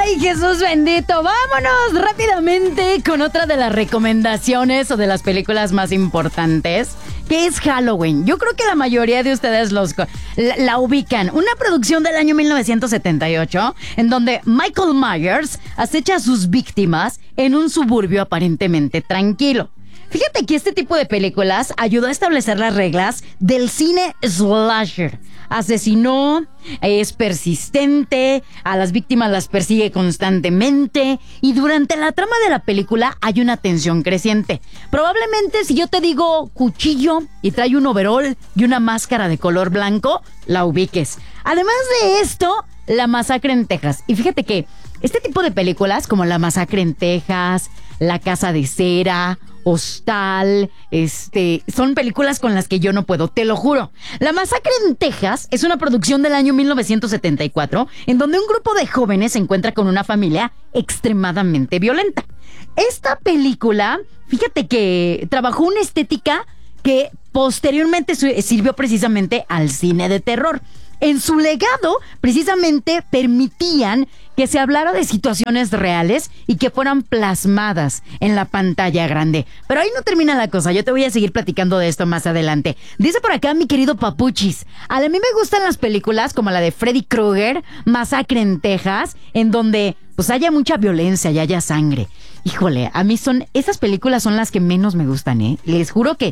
¡Ay, Jesús bendito! Vámonos rápidamente con otra de las recomendaciones o de las películas más importantes, que es Halloween. Yo creo que la mayoría de ustedes la ubican. Una producción del año 1978, en donde Michael Myers acecha a sus víctimas en un suburbio aparentemente tranquilo. Fíjate que este tipo de películas ayudó a establecer las reglas del cine slasher. Asesinó, es persistente, a las víctimas las persigue constantemente y durante la trama de la película hay una tensión creciente. Probablemente si yo te digo cuchillo y trae un overol y una máscara de color blanco, la ubiques. Además de esto, La Masacre en Texas. Y fíjate que este tipo de películas como La Masacre en Texas, La Casa de Cera, Hostal, son películas con las que yo no puedo, te lo juro. La Masacre en Texas es una producción del año 1974, en donde un grupo de jóvenes se encuentra con una familia extremadamente violenta. Esta película, fíjate que trabajó una estética que posteriormente sirvió precisamente al cine de terror. En su legado, precisamente, permitían que se hablara de situaciones reales y que fueran plasmadas en la pantalla grande. Pero ahí no termina la cosa, yo te voy a seguir platicando de esto más adelante. Dice por acá mi querido Papuchis, a mí me gustan las películas como la de Freddy Krueger, Masacre en Texas, en donde pues haya mucha violencia y haya sangre. Híjole, a mí esas películas son las que menos me gustan, ¿eh? Les juro que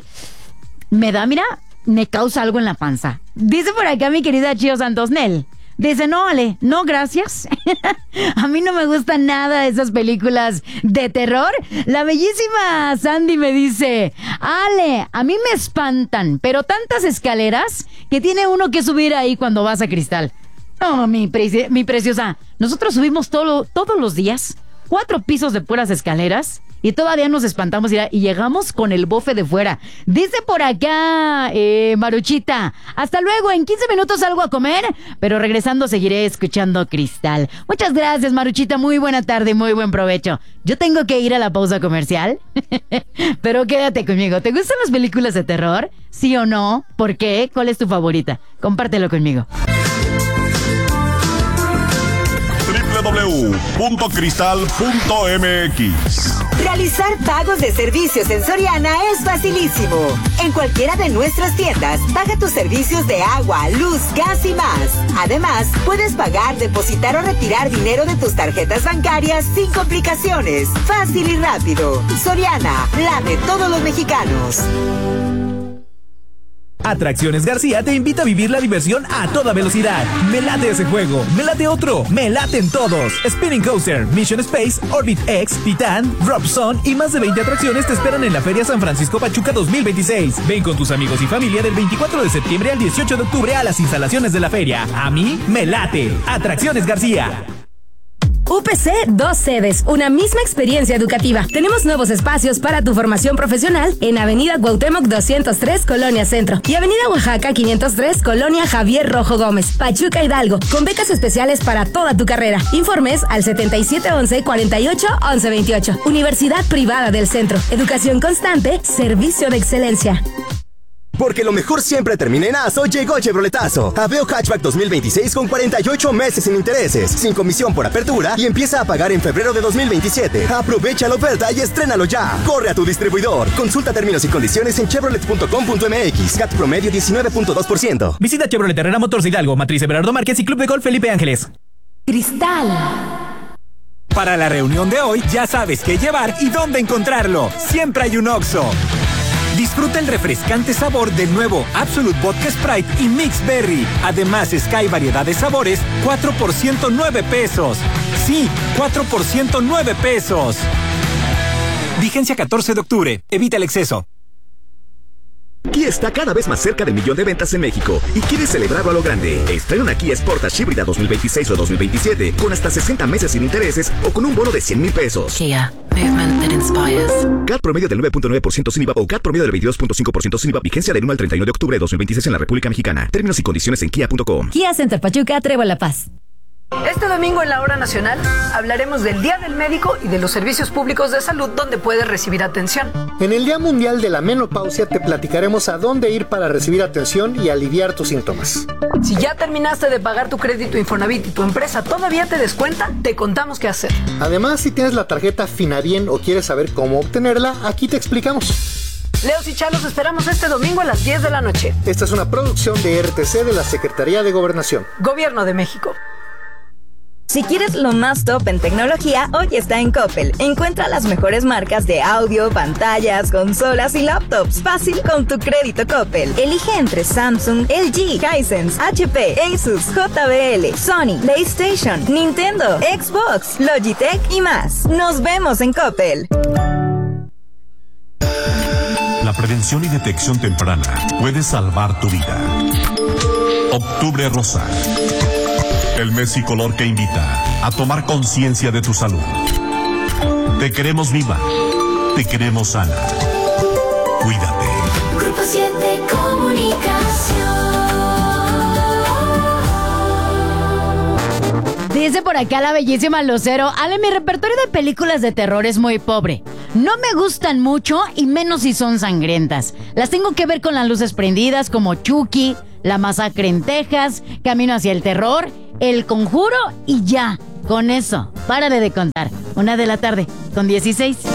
me causa algo en la panza. Dice por acá mi querida Chio Santos Nel. Dice, no, Ale, no, gracias. A mí no me gustan nada esas películas de terror. La bellísima Sandy me dice, Ale, a mí me espantan, pero tantas escaleras que tiene uno que subir ahí cuando vas a Cristal. No, mi preciosa, nosotros subimos todos los días 4 pisos de puras escaleras y todavía nos espantamos y llegamos con el bofe de fuera. Dice por acá Maruchita, hasta luego, en 15 minutos salgo a comer, pero regresando seguiré escuchando Cristal. Muchas gracias, Maruchita, muy buena tarde, muy buen provecho. Yo tengo que ir a la pausa comercial, pero quédate conmigo. ¿Te gustan las películas de terror? ¿Sí o no? ¿Por qué? ¿Cuál es tu favorita? Compártelo conmigo. www.cristal.mx. Realizar pagos de servicios en Soriana es facilísimo. En cualquiera de nuestras tiendas, paga tus servicios de agua, luz, gas y más. Además, puedes pagar, depositar o retirar dinero de tus tarjetas bancarias sin complicaciones. Fácil y rápido. Soriana, la de todos los mexicanos. Atracciones García te invita a vivir la diversión a toda velocidad. Me late ese juego, me late otro, me laten todos. Spinning Coaster, Mission Space, Orbit X, Titan, Drop Zone y más de 20 atracciones te esperan en la Feria San Francisco Pachuca 2026. Ven con tus amigos y familia del 24 de septiembre al 18 de octubre a las instalaciones de la feria. A mí me late. Atracciones García. UPC, 2 sedes, una misma experiencia educativa. Tenemos nuevos espacios para tu formación profesional en Avenida Cuauhtémoc 203, Colonia Centro, y Avenida Oaxaca 503, Colonia Javier Rojo Gómez, Pachuca Hidalgo, con becas especiales para toda tu carrera. Informes al 7711-481128. Universidad Privada del Centro. Educación constante, servicio de excelencia. Porque lo mejor siempre termina en ASO, llegó Chevroletazo. Aveo Hatchback 2026 con 48 meses sin intereses, sin comisión por apertura y empieza a pagar en febrero de 2027. Aprovecha la oferta y estrénalo ya. Corre a tu distribuidor. Consulta términos y condiciones en chevrolet.com.mx. CAT promedio 19.2%. Visita Chevrolet Herrera Motors Hidalgo, Matriz Everardo Márquez y Club de Golf Felipe Ángeles. Cristal. Para la reunión de hoy ya sabes qué llevar y dónde encontrarlo. Siempre hay un Oxxo. Disfruta el refrescante sabor del nuevo Absolute Vodka Sprite y Mix Berry. Además, Sky variedad de sabores, 4 por 109 pesos. Sí, 4 por 109 pesos. Vigencia 14 de octubre. Evita el exceso. Kia está cada vez más cerca del 1 millón de ventas en México y quiere celebrarlo a lo grande. Estrena una Kia Sportage híbrida 2026 o 2027 con hasta 60 meses sin intereses o con un bono de 100,000 pesos. Kia, movement that inspires. CAT promedio del 9.9% sin IVA o CAT promedio del 22.5% sin IVA. Vigencia del 1 al 31 de octubre de 2026 en la República Mexicana. Términos y condiciones en kia.com. Kia Center Pachuca, Trébol La Paz. Este domingo en la Hora Nacional hablaremos del Día del Médico y de los servicios públicos de salud donde puedes recibir atención. En el Día Mundial de la Menopausia te platicaremos a dónde ir para recibir atención y aliviar tus síntomas. Si ya terminaste de pagar tu crédito Infonavit y tu empresa todavía te descuenta, te contamos qué hacer. Además, si tienes la tarjeta Finabien o quieres saber cómo obtenerla, aquí te explicamos. Leos y Chalos esperamos este domingo a las 10 de la noche. Esta es una producción de RTC de la Secretaría de Gobernación. Gobierno de México. Si quieres lo más top en tecnología, hoy está en Coppel. Encuentra las mejores marcas de audio, pantallas, consolas y laptops. Fácil con tu crédito Coppel. Elige entre Samsung, LG, Hisense, HP, Asus, JBL, Sony, PlayStation, Nintendo, Xbox, Logitech y más. Nos vemos en Coppel. La prevención y detección temprana puede salvar tu vida. Octubre Rosa. El mes y color que invita a tomar conciencia de tu salud. Te queremos viva. Te queremos sana. Cuídate. Grupo 7 Comunicación. Dice por acá la bellísima Lucero: Ale, mi repertorio de películas de terror es muy pobre. No me gustan mucho y menos si son sangrientas. Las tengo que ver con las luces prendidas, como Chucky, La Masacre en Texas, Camino hacia el Terror, El Conjuro y ya. Con eso, párale de contar. 1:16 p.m.